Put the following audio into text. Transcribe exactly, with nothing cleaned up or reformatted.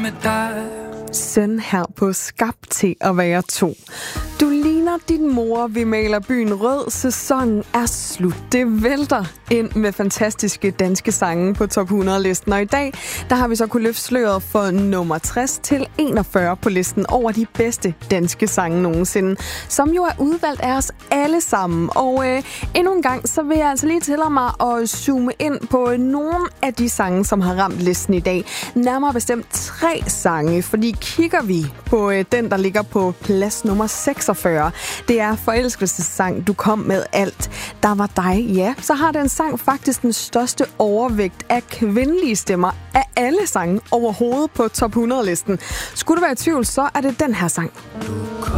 med dig. Søn her på Skabt til at være to. Du ligner din mor, vi maler byen rød. Sæsonen er slut. Det vælter ind med fantastiske danske sange på top hundrede-listen. Og i dag, der har vi så kunnet løfte sløret for nummer tres til enogfyrre på listen over de bedste danske sange nogensinde, som jo er udvalgt af os alle sammen. Og øh, endnu en gang, så vil jeg altså lige tillade mig at zoome ind på nogle af de sange, som har ramt listen i dag. Nærmere bestemt tre sange, fordi kigger vi på øh, den, der ligger på plads nummer seksogfyrre. Det er forelskelsessang, Du kom med alt. Der var dig, ja. Så har den sang faktisk den største overvægt af kvindelige stemmer af alle sange overhovedet på top hundrede-listen. Skulle du være i tvivl, så er det den her sang. Du